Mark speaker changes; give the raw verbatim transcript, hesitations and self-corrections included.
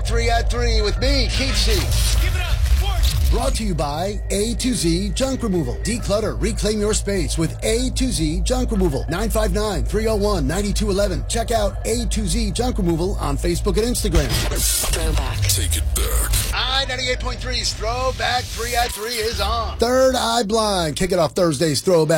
Speaker 1: three at three with me, Keith C.
Speaker 2: Give it up, Forge.
Speaker 1: Brought to you by A to Z Junk Removal. Declutter, reclaim your space with A to Z Junk Removal. nine five nine, three oh one, nine two one one. Check out A to Z Junk Removal on Facebook and Instagram.
Speaker 3: Throwback.
Speaker 4: Take it back.
Speaker 1: I ninety-eight point three's Throwback three at three is on. Third Eye Blind. Kick it off Thursday's Throwback.